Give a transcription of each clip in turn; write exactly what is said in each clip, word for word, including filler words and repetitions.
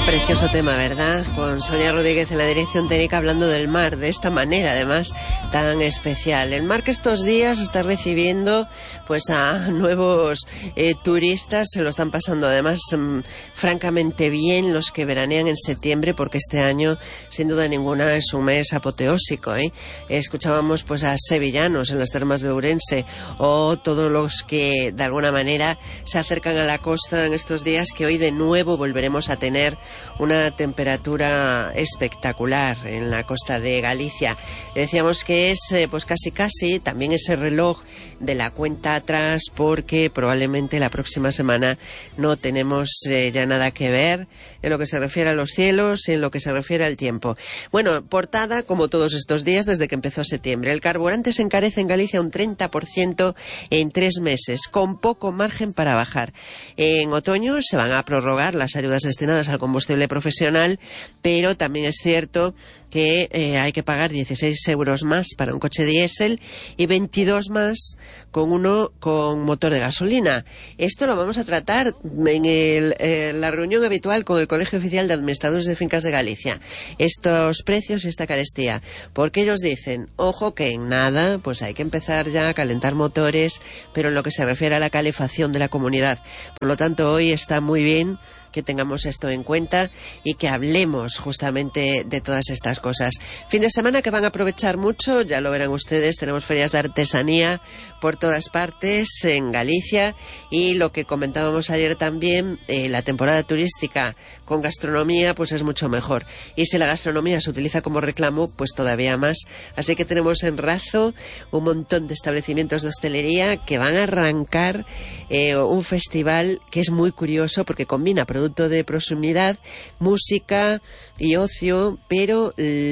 Precioso tema, ¿verdad? Con Sonia Rodríguez en la dirección técnica, hablando del mar, de esta manera, además, tan especial. El mar que estos días está recibiendo, pues, a nuevos eh, turistas, se lo están pasando, además, mmm, francamente bien los que veranean en septiembre, porque este año, sin duda ninguna, es un mes apoteósico, ¿eh? Escuchábamos, pues, a sevillanos en las termas de Ourense, o todos los que, de alguna manera, se acercan a la costa en estos días, que hoy de nuevo volveremos a tener una temperatura espectacular en la costa de Galicia. Decíamos que es eh, pues casi casi también ese reloj de la cuenta atrás, porque probablemente la próxima semana no tenemos eh, ya nada que ver en lo que se refiere a los cielos y en lo que se refiere al tiempo. Bueno, portada como todos estos días desde que empezó septiembre. El carburante se encarece en Galicia un treinta por ciento en tres meses, con poco margen para bajar. En otoño se van a prorrogar las ayudas destinadas al combustible profesional, pero también es cierto que eh, hay que pagar dieciséis euros más para un coche diésel y veintidós más con uno con motor de gasolina. Esto lo vamos a tratar en el, eh, la reunión habitual con el Colegio Oficial de Administradores de Fincas de Galicia. Estos precios y esta carestía, porque ellos dicen, ojo, que en nada, pues hay que empezar ya a calentar motores, pero en lo que se refiere a la calefacción de la comunidad. Por lo tanto, hoy está muy bien que tengamos esto en cuenta y que hablemos justamente de todas estas cosas. Fin de semana que van a aprovechar mucho, ya lo verán ustedes, tenemos ferias de artesanía por todas partes en Galicia, y lo que comentábamos ayer también, eh, la temporada turística con gastronomía pues es mucho mejor, y si la gastronomía se utiliza como reclamo, pues todavía más. Así que tenemos en Razo un montón de establecimientos de hostelería que van a arrancar eh, un festival que es muy curioso porque combina productos de proximidad, música y ocio, pero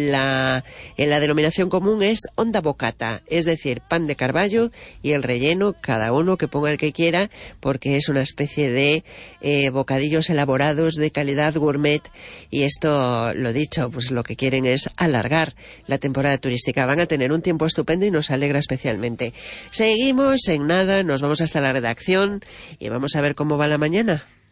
la, la denominación común es onda bocata, es decir, pan de carballo y el relleno, cada uno que ponga el que quiera, porque es una especie de eh, bocadillos elaborados de calidad gourmet, y esto, lo dicho, pues lo que quieren es alargar la temporada turística. Van a tener un tiempo estupendo y nos alegra especialmente. Seguimos en nada, nos vamos hasta la redacción y vamos a ver cómo va la mañana.